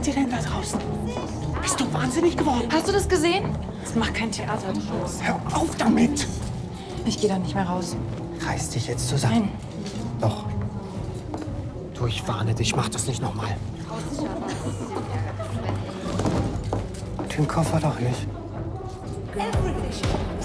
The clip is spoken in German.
ihr denn da draußen? Bist du wahnsinnig geworden? Hast du das gesehen? Das macht kein Theater. Hör auf damit! Ich gehe da nicht mehr raus. Reiß dich jetzt zusammen. Nein. Doch. Du, ich warne dich, mach das nicht nochmal. Den Koffer doch nicht.